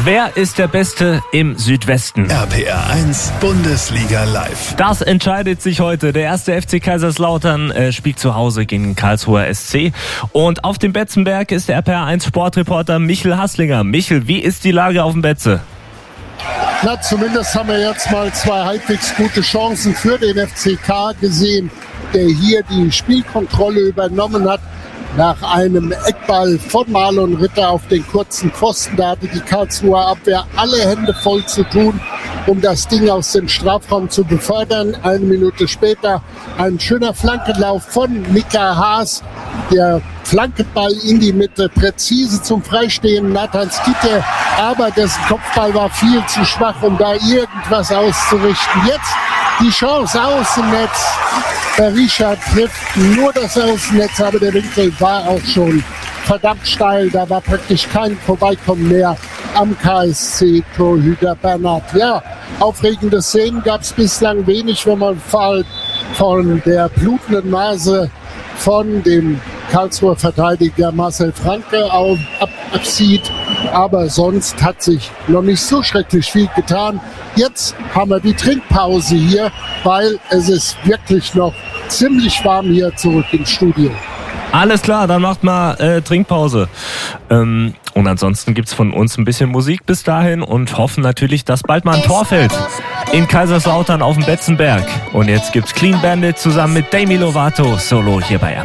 Wer ist der Beste im Südwesten? RPR 1 Bundesliga live. Das entscheidet sich heute. Der erste FC Kaiserslautern spielt zu Hause gegen den Karlsruher SC. Und auf dem Betzenberg ist der RPR 1 Sportreporter Michel Hasslinger. Michel, wie ist die Lage auf dem Betze? Na, zumindest haben wir jetzt mal zwei halbwegs gute Chancen für den FCK gesehen, der hier die Spielkontrolle übernommen hat. Nach einem Eckball von Marlon Ritter auf den kurzen Pfosten, da hatte die Karlsruher Abwehr alle Hände voll zu tun, um das Ding aus dem Strafraum zu befördern. Eine Minute später ein schöner Flankenlauf von Mika Haas. Der Flankeball in die Mitte, präzise zum Freistehen Nathan Skytte, aber dessen Kopfball war viel zu schwach, um da irgendwas auszurichten. Jetzt die Chance, Außennetz. Richard trifft nur das Außennetz, aber der Winkel war auch schon verdammt steil. Da war praktisch kein Vorbeikommen mehr am KSC-Torhüter Bernhard. Ja, aufregende Szenen gab es bislang wenig, wenn man von der blutenden Nase von dem Karlsruher Verteidiger Marcel Franke absieht. Aber sonst hat sich noch nicht so schrecklich viel getan. Jetzt haben wir die Trinkpause hier, weil es ist wirklich noch ziemlich warm hier zurück im Studio. Alles klar, dann macht mal Trinkpause. Und ansonsten gibt's von uns ein bisschen Musik bis dahin und hoffen natürlich, dass bald mal ein Tor fällt in Kaiserslautern auf dem Betzenberg. Und jetzt gibt's Clean Bandit zusammen mit Demi Lovato solo hier bei